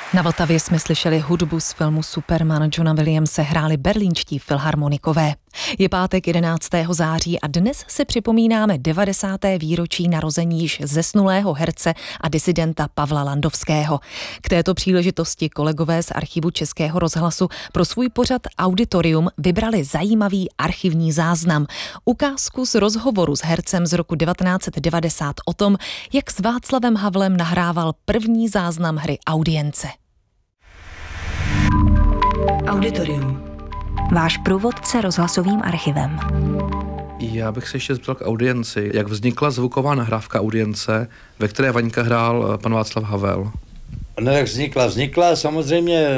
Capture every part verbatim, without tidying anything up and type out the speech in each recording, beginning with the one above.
Na Vltavě jsme slyšeli hudbu z filmu Superman. Johna Williamse hráli berlínští filharmonikové. Je pátek jedenáctého září a dnes si připomínáme devadesáté výročí narození již zesnulého herce a disidenta Pavla Landovského. K této příležitosti kolegové z archivu Českého rozhlasu pro svůj pořad Auditorium vybrali zajímavý archivní záznam. Ukázku z rozhovoru s hercem z roku devatenáct set devadesát o tom, jak s Václavem Havlem nahrával první záznam hry Audience. Auditorium. Váš průvodce rozhlasovým archivem. Já bych se ještě zeptal k Audienci. Jak vznikla zvuková nahrávka Audience, ve které Vaňka hrál pan Václav Havel? No jak vznikla? Vznikla samozřejmě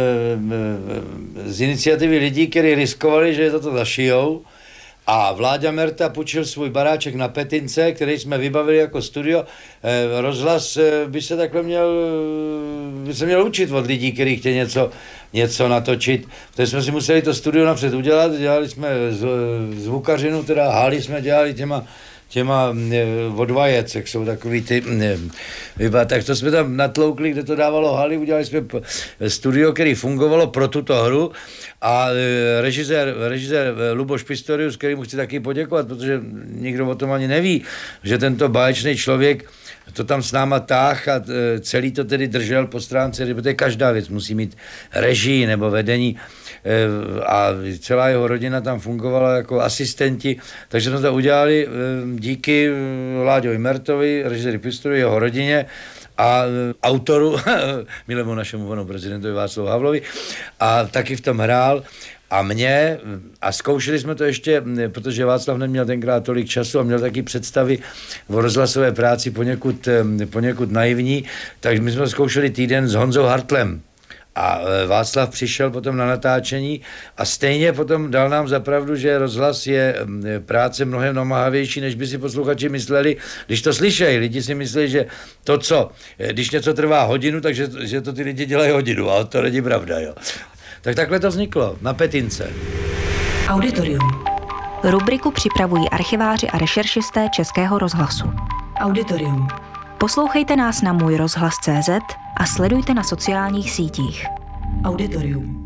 z iniciativy lidí, kteří riskovali, že je to zašijou. A Vláďa Merta půjčil svůj baráček na Petince, který jsme vybavili jako studio. Rozhlas by se takhle měl, by se měl učit od lidí, kteří chtějí něco, něco natočit. Takže jsme si museli to studio napřed udělat, dělali jsme zvukařinu, teda hály jsme dělali těma těma od vajec, jak jsou takový ty, vyba, tak to jsme tam natloukli, kde to dávalo haly, udělali jsme studio, který fungovalo pro tuto hru a režisér, režisér Luboš Pistorius, kterému chci taky poděkovat, protože nikdo o tom ani neví, že tento báječný člověk to tam s náma táh a celý to tedy držel po stránce, protože každá věc musí mít režii nebo vedení a celá jeho rodina tam fungovala jako asistenti, takže jsme to udělali díky Láďovi Mertovi, režiséri Pistovi, jeho rodině a autoru, milému našemu panu prezidentovi Václavu Havlovi, a taky v tom hrál. A mě, a zkoušeli jsme to ještě, protože Václav neměl tenkrát tolik času a měl taky představy o rozhlasové práci poněkud, poněkud naivní, tak my jsme zkoušeli týden s Honzou Hartlem. A Václav přišel potom na natáčení a stejně potom dal nám za pravdu, že rozhlas je práce mnohem namáhavější, než by si posluchači mysleli, když to slyšejí. Lidi si myslí, že to, co, když něco trvá hodinu, takže že to ty lidi dělají hodinu, ale to není pravda, jo. Tak takhle to vzniklo, na Petince. Auditorium. Rubriku připravují archiváři a rešeršisté Českého rozhlasu. Auditorium. Poslouchejte nás na můj rozhlas tečka cé zet a sledujte na sociálních sítích. Auditorium.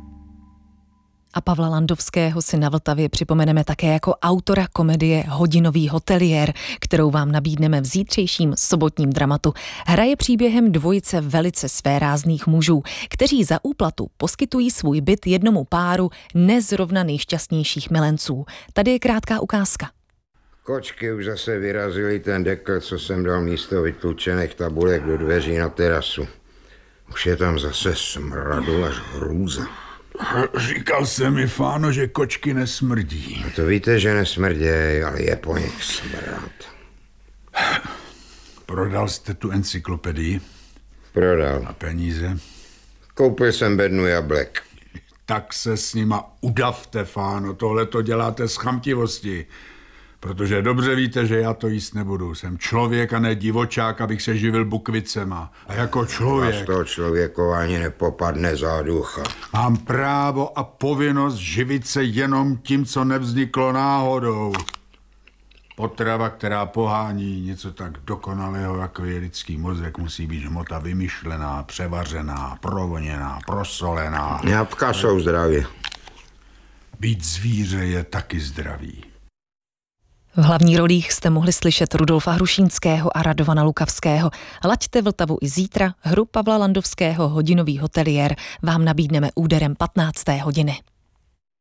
A Pavla Landovského si na Vltavě připomeneme také jako autora komedie Hodinový hoteliér, kterou vám nabídneme v zítřejším sobotním dramatu. Hraje příběhem dvojice velice svérázných mužů, kteří za úplatu poskytují svůj byt jednomu páru nezrovna nejšťastnějších milenců. Tady je krátká ukázka. Kočky už zase vyrazili ten dekl, co jsem dal místo vytlučených tabulek do dveří na terasu. Už je tam zase smradu až hrůza. Říkal se mi, Fáno, že kočky nesmrdí. No to víte, že nesmrděj, ale je po nich smrad. Prodal jste tu encyklopedii? Prodal. A peníze? Koupil jsem bednu jablek. Tak se s nima udavte, Fáno, tohle to děláte z chamtivosti. Protože dobře víte, že já to jíst nebudu. Jsem člověk a ne divočák, abych se živil bukvicema. A jako člověk... A z toho člověkování nepopadne záducha. Mám právo a povinnost živit se jenom tím, co nevzniklo náhodou. Potrava, která pohání něco tak dokonalého, jako je lidský mozek, musí být hmota vymyšlená, převařená, provoněná, prosolená. Jablka jsou zdraví. Být zvíře je taky zdravý. V hlavních rolích jste mohli slyšet Rudolfa Hrušínského a Radovana Lukavského. Laďte Vltavu i zítra, hru Pavla Landovského Hodinový hoteliér vám nabídneme úderem patnácté hodiny.